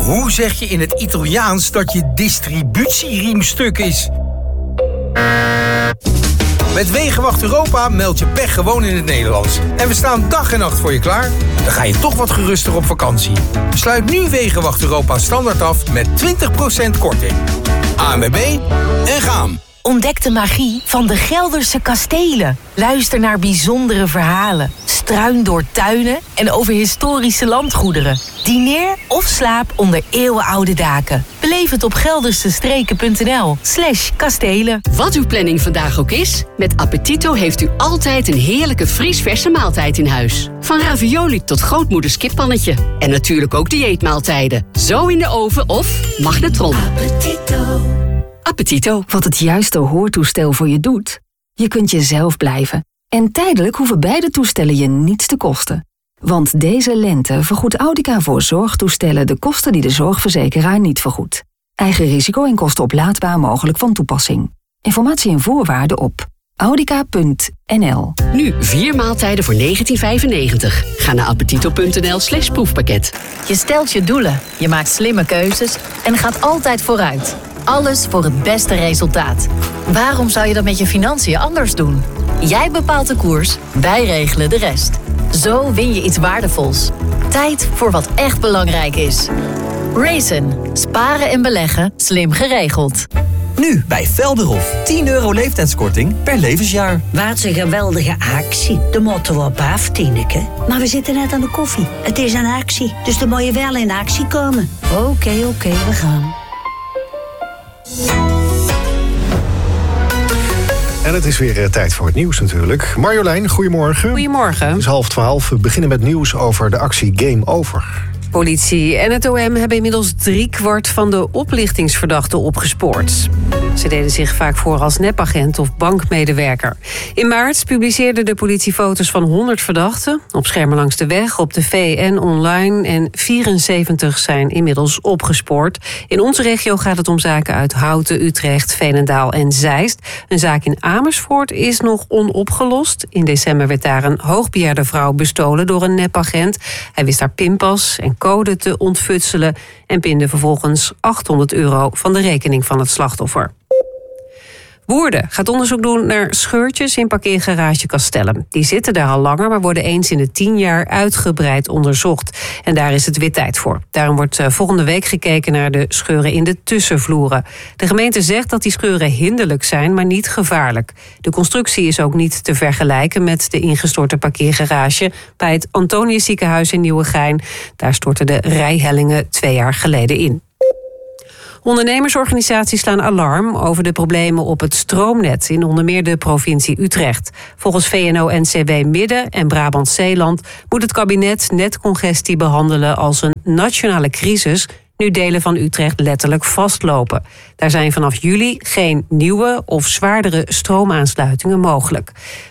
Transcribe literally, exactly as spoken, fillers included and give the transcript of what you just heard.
Hoe zeg je in het Italiaans dat je distributieriem stuk is? Met Wegenwacht Europa meld je pech gewoon in het Nederlands. En we staan dag en nacht voor je klaar. Dan ga je toch wat geruster op vakantie. Sluit nu Wegenwacht Europa standaard af met twintig procent korting. A N W B en gaan. Ontdek de magie van de Gelderse kastelen. Luister naar bijzondere verhalen. Struin door tuinen en over historische landgoederen. Dineer of slaap onder eeuwenoude daken. Beleef het op geldersestreken.nl slash kastelen. Wat uw planning vandaag ook is, met Appetito heeft u altijd een heerlijke vriesverse maaltijd in huis. Van ravioli tot grootmoeders kippannetje. En natuurlijk ook dieetmaaltijden. Zo in de oven of magnetron. Appetito. Appetito. Wat het juiste hoortoestel voor je doet? Je kunt jezelf blijven. En tijdelijk hoeven beide toestellen je niets te kosten. Want deze lente vergoedt Audica voor zorgtoestellen de kosten die de zorgverzekeraar niet vergoedt. Eigen risico en kosten oplaadbaar mogelijk van toepassing. Informatie en voorwaarden op audica punt n l. Nu vier maaltijden voor negentien vijfennegentig. Ga naar appetito.nl slash proefpakket. Je stelt je doelen, je maakt slimme keuzes en gaat altijd vooruit. Alles voor het beste resultaat. Waarom zou je dat met je financiën anders doen? Jij bepaalt de koers, wij regelen de rest. Zo win je iets waardevols. Tijd voor wat echt belangrijk is. Raisin. Sparen en beleggen slim geregeld. Nu bij Velderhof. tien euro leeftijdskorting per levensjaar. Wat een geweldige actie. De motto op af, Tineke. Maar we zitten net aan de koffie. Het is een actie, dus dan moet je wel in actie komen. Oké, okay, oké, okay, we gaan. En het is weer uh, tijd voor het nieuws natuurlijk. Marjolein, goedemorgen. Goedemorgen. Het is half twaalf. We beginnen met nieuws over de actie Game Over. Politie en het O M hebben inmiddels driekwart van de oplichtingsverdachten opgespoord. Ze deden zich vaak voor als nepagent of bankmedewerker. In maart publiceerde de politie foto's van honderd verdachten op schermen langs de weg, op tv en online. En vierenzeventig zijn inmiddels opgespoord. In onze regio gaat het om zaken uit Houten, Utrecht, Veenendaal en Zeist. Een zaak in Amersfoort is nog onopgelost. In december werd daar een hoogbejaarde vrouw bestolen door een nepagent. Hij wist haar pinpas en code te ontfutselen en pinde vervolgens achthonderd euro van de rekening van het slachtoffer. Woerden gaat onderzoek doen naar scheurtjes in parkeergarage Castellum. Die zitten daar al langer, maar worden eens in de tien jaar uitgebreid onderzocht. En daar is het weer tijd voor. Daarom wordt volgende week gekeken naar de scheuren in de tussenvloeren. De gemeente zegt dat die scheuren hinderlijk zijn, maar niet gevaarlijk. De constructie is ook niet te vergelijken met de ingestorte parkeergarage bij het Antonius Ziekenhuis in Nieuwegein. Daar stortten de rijhellingen twee jaar geleden in. Ondernemersorganisaties slaan alarm over de problemen op het stroomnet in onder meer de provincie Utrecht. Volgens V N O N C W Midden en Brabant-Zeeland moet het kabinet netcongestie behandelen als een nationale crisis, nu delen van Utrecht letterlijk vastlopen. Daar zijn vanaf juli geen nieuwe of zwaardere stroomaansluitingen mogelijk.